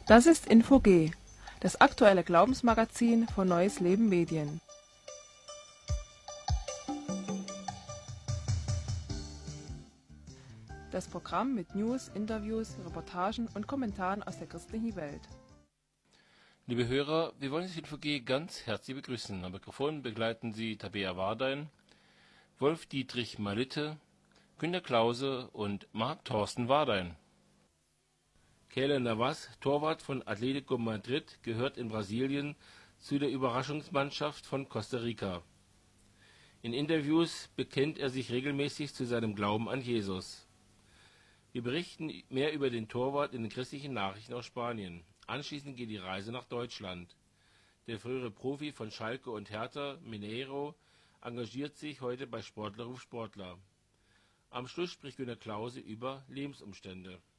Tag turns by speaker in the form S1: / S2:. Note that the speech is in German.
S1: Das ist Info-G, das aktuelle Glaubensmagazin von Neues Leben Medien. Das Programm mit News, Interviews, Reportagen und Kommentaren aus der christlichen Welt.
S2: Liebe Hörer, wir wollen Sie Info-G ganz herzlich begrüßen. Am Mikrofon begleiten Sie Tabea Wardein, Wolf-Dietrich Malitte, Günter Klause und Marc Thorsten Wardein. Keylor Navas, Torwart von Atlético Madrid, gehört in Brasilien zu der Überraschungsmannschaft von Costa Rica. In Interviews bekennt er sich regelmäßig zu seinem Glauben an Jesus. Wir berichten mehr über den Torwart in den christlichen Nachrichten aus Spanien. Anschließend geht die Reise nach Deutschland. Der frühere Profi von Schalke und Hertha, Mineiro, engagiert sich heute bei Sportler ruf Sportler. Am Schluss spricht Günter Klause über Lebensumstände.